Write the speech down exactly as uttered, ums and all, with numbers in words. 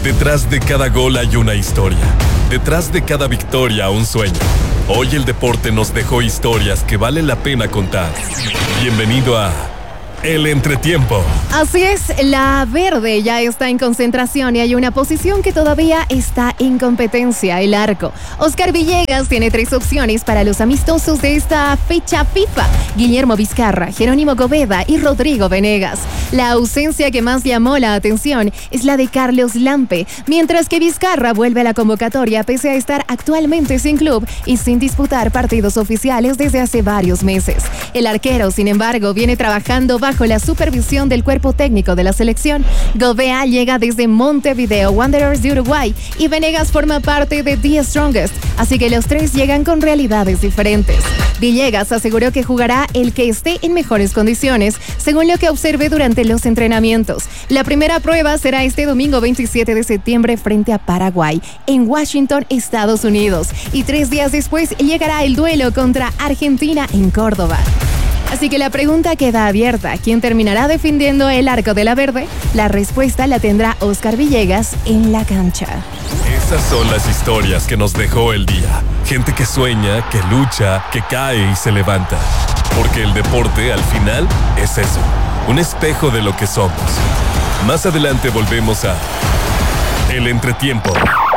Detrás de cada gol hay una historia. Detrás de cada victoria un sueño. Hoy el deporte nos dejó historias que vale la pena contar. Bienvenido a El Entretiempo. Así es, la verde ya está en concentración y hay una posición que todavía está en competencia, el arco. Oscar Villegas tiene tres opciones para los amistosos de esta fecha FIFA: Guillermo Vizcarra, Jerónimo Goveda y Rodrigo Venegas. La ausencia que más llamó la atención es la de Carlos Lampe, mientras que Vizcarra vuelve a la convocatoria pese a estar actualmente sin club y sin disputar partidos oficiales desde hace varios meses. El arquero, sin embargo, viene trabajando bajo la supervisión del cuerpo técnico de la selección. Govea llega desde Montevideo Wanderers de Uruguay y Venegas forma parte de The Strongest, así que los tres llegan con realidades diferentes. Villegas aseguró que jugará el que esté en mejores condiciones, según lo que observé durante los entrenamientos. La primera prueba será este domingo veintisiete de septiembre frente a Paraguay, en Washington, Estados Unidos, y tres días después llegará el duelo contra Argentina en Córdoba. Así que la pregunta queda abierta: ¿quién terminará defendiendo el arco de la verde? La respuesta la tendrá Oscar Villegas en la cancha. Esas son las historias que nos dejó el día. Gente que sueña, que lucha, que cae y se levanta. Porque el deporte, al final, es eso, un espejo de lo que somos. Más adelante volvemos a El Entretiempo.